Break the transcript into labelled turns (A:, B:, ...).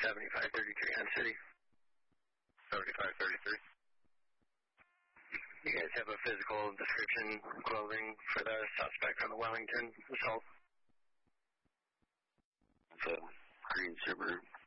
A: 7533 on City.
B: 7533.
A: You guys have a physical description clothing for the suspect on the Wellington assault?
C: It's a green Subaru.